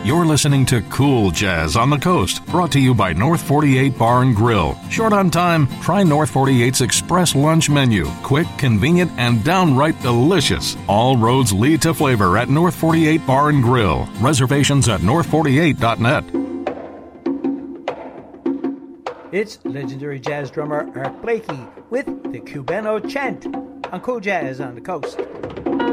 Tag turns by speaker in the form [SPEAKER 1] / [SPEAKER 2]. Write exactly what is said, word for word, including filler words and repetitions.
[SPEAKER 1] You're listening to Cool Jazz on the Coast, brought to you by North forty-eight Bar and Grill. Short on time? Try North forty-eight's Express Lunch Menu. Quick, convenient, and downright delicious. All roads lead to flavor at North forty-eight Bar and Grill. Reservations at north forty-eight dot net.
[SPEAKER 2] It's legendary jazz drummer Art Blakey with the Cubano Chant on Cool Jazz on the Coast.